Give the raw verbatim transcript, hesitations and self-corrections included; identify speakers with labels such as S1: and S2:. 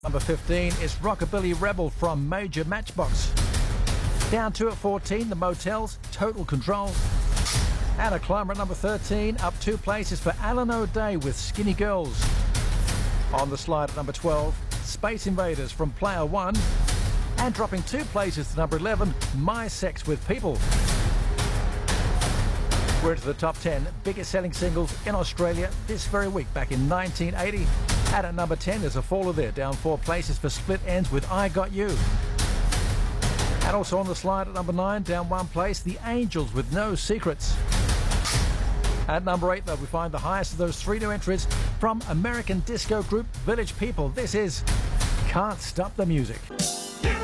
S1: Number fifteen is Rockabilly Rebel from Major Matchbox. Down two at fourteen, The Motels, Total Control. And a climber at number thirteen, up two places for Alan O'Day with Skinny Girls. On the slide at number twelve, Space Invaders from Player One. And dropping two places to number eleven, My Sex with People. We're into the top ten biggest selling singles in Australia this very week back in nineteen eighty. And at number ten, there's a faller there, down four places for Split Enz with I Got You. And also on the slide at number nine, down one place, The Angels with No Secrets. At number eight, though, we find the highest of those three new entries from American disco group Village People. This is Can't Stop the Music.